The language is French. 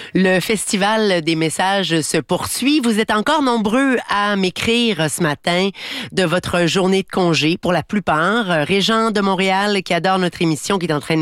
Le Festival des messages se poursuit. Vous êtes encore nombreux à m'écrire ce matin de votre journée de congé pour la plupart. Régent de Montréal qui adore notre émission, qui est en train de